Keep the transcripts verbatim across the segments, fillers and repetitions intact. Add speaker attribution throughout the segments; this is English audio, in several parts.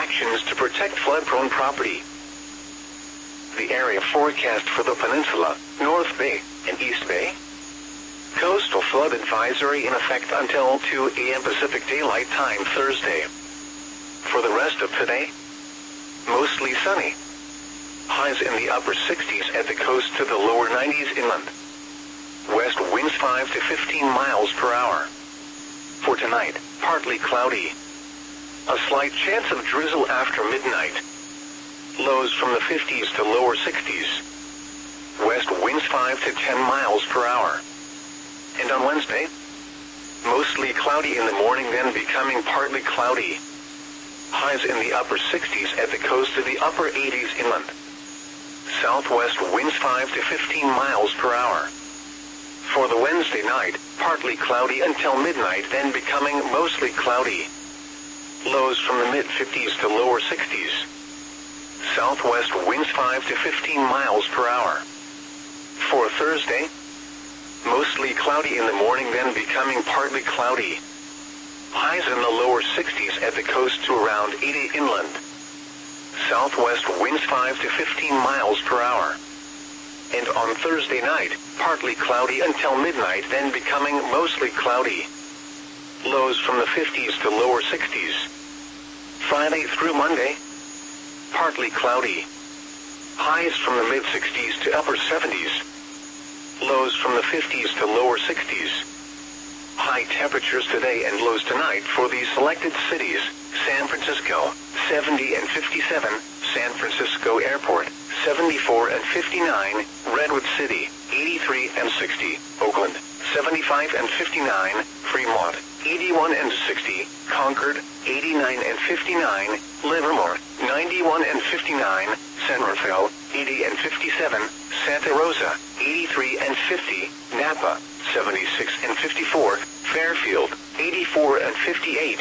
Speaker 1: actions to protect flood-prone property. The area forecast for the peninsula, North Bay, and East Bay. Coastal flood advisory in effect until two A M Pacific Daylight Time Thursday. For the rest of today, mostly sunny. Highs in the upper sixties at the coast to the lower nineties inland. West winds five to fifteen miles per hour. For tonight, partly cloudy. A slight chance of drizzle after midnight. Lows from the fifties to lower sixties. West winds five to ten miles per hour. And on Wednesday, mostly cloudy in the morning, then becoming partly cloudy. Highs in the upper sixties at the coast to the upper eighties inland. Southwest winds five to fifteen miles per hour. For the Wednesday night, partly cloudy until midnight, then becoming mostly cloudy. Lows from the mid-fifties to lower sixties. Southwest winds five to fifteen miles per hour. For Thursday, mostly cloudy in the morning, then becoming partly cloudy. Highs in the lower sixties at the coast to around eighty inland. Southwest winds five to fifteen miles per hour. And on Thursday night, partly cloudy until midnight, then becoming mostly cloudy. Lows from the fifties to lower sixties. Friday through Monday, partly cloudy. Highs from the mid-sixties to upper seventies. Lows from the fifties to lower sixties. High temperatures today and lows tonight for these selected cities: San Francisco, seventy and fifty-seven, San Francisco Airport, seventy-four and fifty-nine, Redwood City, eighty-three and sixty, Oakland, seventy-five and fifty-nine, Fremont, eighty-one and sixty, Concord, eighty-nine and fifty-nine, Livermore, ninety-one and fifty-nine, San Rafael, eighty and fifty-seven, Santa Rosa, eighty-three and fifty, Napa, seventy-six and fifty-four, Fairfield, eighty-four and fifty-eight.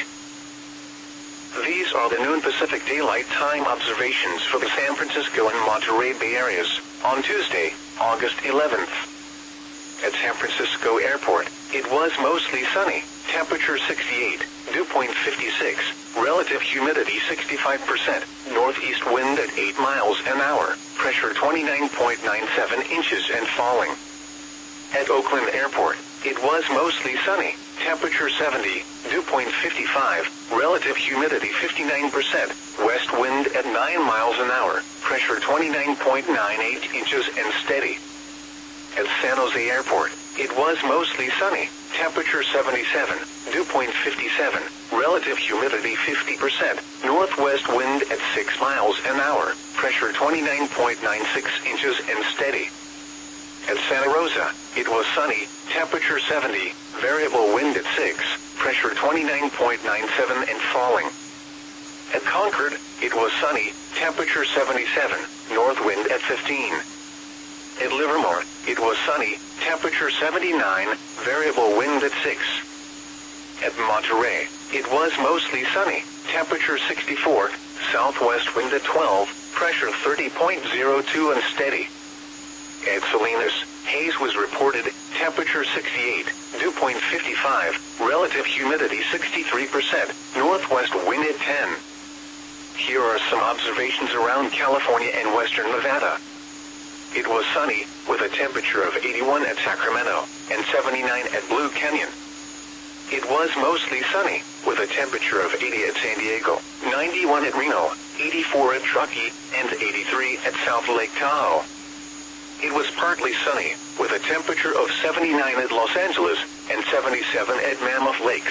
Speaker 1: These are the noon Pacific Daylight Time observations for the San Francisco and Monterey Bay areas on Tuesday, August eleventh. At San Francisco Airport, it was mostly sunny, temperature sixty-eight, dew point fifty-six, relative humidity sixty-five percent, northeast wind at eight miles an hour, pressure twenty-nine point nine seven inches and falling. At Oakland Airport, it was mostly sunny, temperature seventy, dew point fifty-five, relative humidity fifty-nine percent, west wind at nine miles an hour, pressure twenty-nine point nine eight inches and steady. At San Jose Airport, it was mostly sunny, temperature seventy-seven, dew point fifty-seven, relative humidity fifty percent, northwest wind at six miles an hour, pressure twenty-nine point nine six inches and steady. At Santa Rosa, it was sunny, temperature seventy, variable wind at six, pressure twenty-nine point nine seven and falling. At Concord, it was sunny, temperature seventy-seven, north wind at fifteen. At Livermore, it was sunny, temperature seventy-nine, variable wind at six. At Monterey, it was mostly sunny, temperature sixty-four, southwest wind at twelve, pressure thirty point zero two and steady. At Salinas, haze was reported, temperature sixty-eight, dew point fifty-five, relative humidity sixty-three percent, northwest wind at ten. Here are some observations around California and western Nevada. It was sunny, with a temperature of eighty-one at Sacramento, and seventy-nine at Blue Canyon. It was mostly sunny, with a temperature of eighty at San Diego, ninety-one at Reno, eighty-four at Truckee, and eighty-three at South Lake Tahoe. It was partly sunny, with a temperature of seventy-nine at Los Angeles, and seventy-seven at Mammoth Lakes.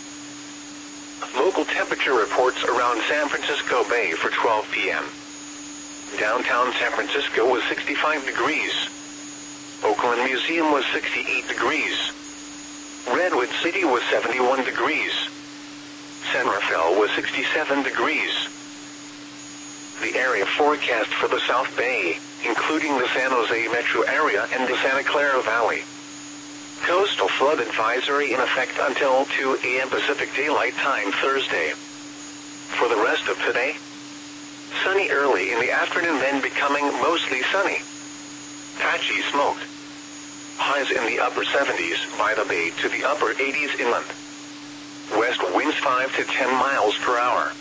Speaker 1: Local temperature reports around San Francisco Bay for twelve p m Downtown San Francisco was sixty-five degrees. Oakland Museum was sixty-eight degrees. Redwood City was seventy-one degrees. San Rafael was sixty-seven degrees. The area forecast for the South Bay, including the San Jose metro area and the Santa Clara Valley. Coastal flood advisory in effect until two a m Pacific Daylight Time Thursday. For the rest of today, sunny early in the afternoon, then becoming mostly sunny. Patchy smoked. Highs in the upper seventies by the bay to the upper eighties inland. West winds five to ten miles per hour.